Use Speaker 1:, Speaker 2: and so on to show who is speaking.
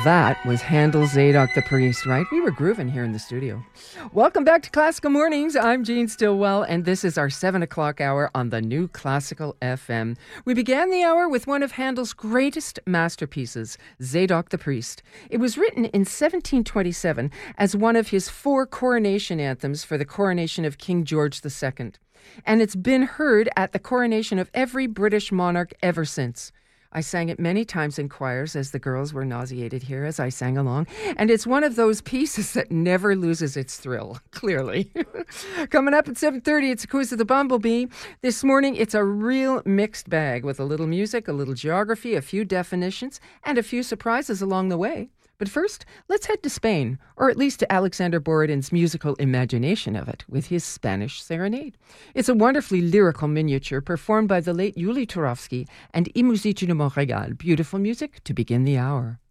Speaker 1: That was Handel's Zadok the Priest, right? We were grooving here in the studio. Welcome back to Classical Mornings. I'm Jean Stillwell, and this is our 7 o'clock hour on the New Classical FM. We began the hour with one of Handel's greatest masterpieces, Zadok the Priest. It was written in 1727 as one of his 4 coronation anthems for the coronation of King George II. And it's been heard at the coronation of every British monarch ever since. I sang it many times in choirs as the girls were nauseated here as I sang along. And it's one of those pieces that never loses its thrill, clearly. Coming up at 7:30, it's a quiz of the Bumblebee. This morning, it's a real mixed bag with a little music, a little geography, a few definitions, and a few surprises along the way. But first, let's head to Spain, or at least to Alexander Borodin's musical imagination of it with his Spanish Serenade. It's a wonderfully lyrical miniature performed by the late Yuli Turovsky and I Musici de Montréal. Beautiful music to begin the hour.